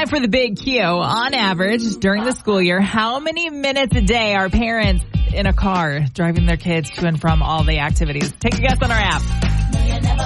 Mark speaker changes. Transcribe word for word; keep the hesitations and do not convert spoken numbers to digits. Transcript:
Speaker 1: Time for the Big Q. On average, during the school year, how many minutes a day are parents in a car driving their kids to and from all the activities? Take a guess on our app.